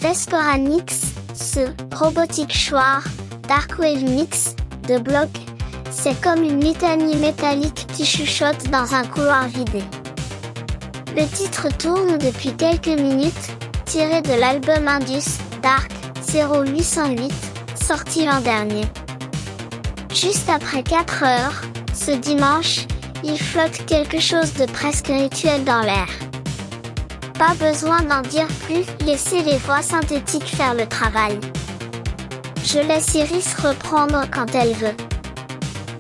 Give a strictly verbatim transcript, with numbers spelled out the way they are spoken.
Vesporanix, ce Robotic Choir, Darkwave Mix, de bloc, c'est comme une litanie métallique qui chuchote dans un couloir vidé. Le titre tourne depuis quelques minutes, tiré de l'album Indus, Dark, zéro huit cent huit, sorti l'an dernier. Juste après quatre heures, ce dimanche, il flotte quelque chose de presque rituel dans l'air. Pas besoin d'en dire plus, laissez les voix synthétiques faire le travail. Je laisse Iris reprendre quand elle veut.